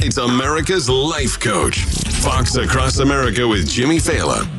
It's America's life coach. Fox Across America with Jimmy Fallon.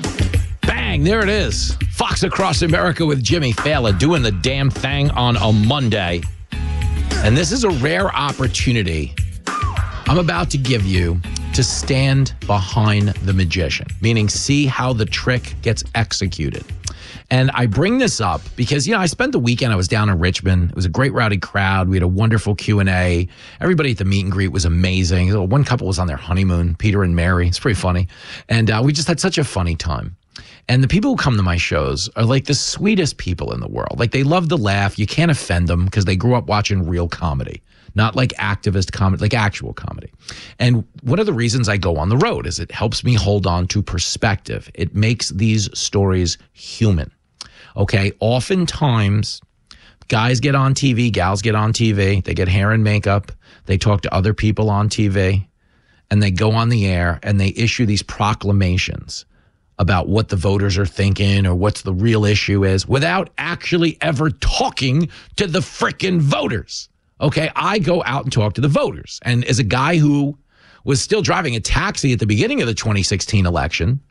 Bang, there it is. Fox Across America with Jimmy Fallon doing the damn thing on a Monday. And this is a rare opportunity I'm about to give you to stand behind the magician, meaning see how the trick gets executed. And I bring this up because, I spent the weekend, I was down in Richmond. It was a great rowdy crowd. We had a wonderful Q&A. Everybody at the meet and greet was amazing. One couple was on their honeymoon, Peter and Mary. It's pretty funny. And we just had such a funny time. And the people who come to my shows are like the sweetest people in the world. Like, they love to laugh. You can't offend them because they grew up watching real comedy, not like activist comedy, like actual comedy. And one of the reasons I go on the road is it helps me hold on to perspective. It makes these stories human. Okay, oftentimes guys get on TV, gals get on TV, they get hair and makeup, they talk to other people on TV, and they go on the air and they issue these proclamations about what the voters are thinking or what's the real issue is without actually ever talking to the frickin' voters. Okay, I go out and talk to the voters. And as a guy who was still driving a taxi at the beginning of the 2016 election,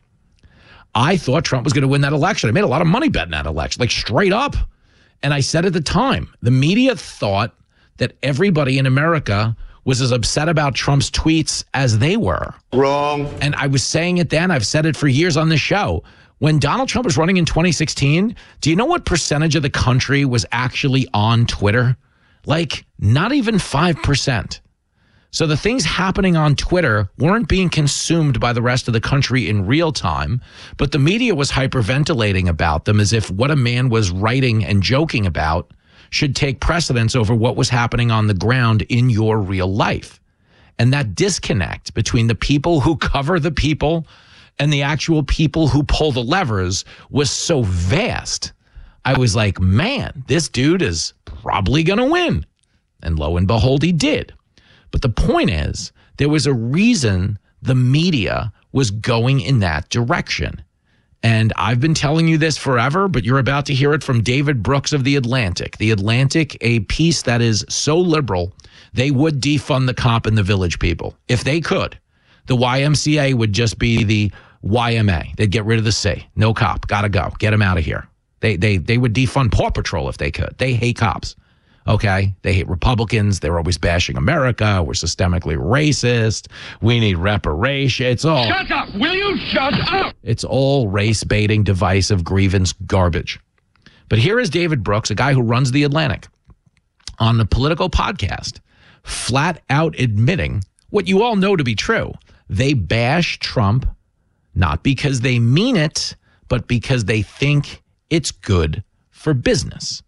I thought Trump was going to win that election. I made a lot of money betting that election, like straight up. And I said at the time, the media thought that everybody in America was as upset about Trump's tweets as they were. Wrong. And I was saying it then. I've said it for years on the show. When Donald Trump was running in 2016, do you know what percentage of the country was actually on Twitter? Like, not even 5%. So the things happening on Twitter weren't being consumed by the rest of the country in real time, but the media was hyperventilating about them as if what a man was writing and joking about should take precedence over what was happening on the ground in your real life. And that disconnect between the people who cover the people and the actual people who pull the levers was so vast. I was like, man, this dude is probably going to win. And lo and behold, he did. But the point is, there was a reason the media was going in that direction. And I've been telling you this forever, but you're about to hear it from David Brooks of The Atlantic. The Atlantic, a piece that is so liberal, they would defund the cop and the village people. If they could, the YMCA would just be the YMA. They'd get rid of the C. No cop. Gotta go. Get him out of here. They would defund Paw Patrol if they could. They hate cops. Okay, they hate Republicans. They're always bashing America. We're systemically racist. We need reparation. It's all. Shut up! Will you shut up? It's all race-baiting, divisive grievance garbage. But here is David Brooks, a guy who runs The Atlantic, on the Political podcast, flat out admitting what you all know to be true. They bash Trump not because they mean it, but because they think it's good for business.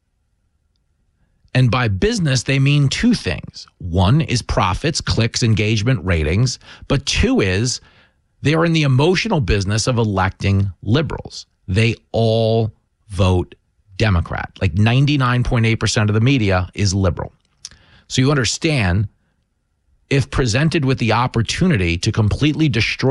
And by business, they mean two things. One is profits, clicks, engagement, ratings. But two is they're in the emotional business of electing liberals. They all vote Democrat. Like 99.8% of the media is liberal. So you understand, if presented with the opportunity to completely destroy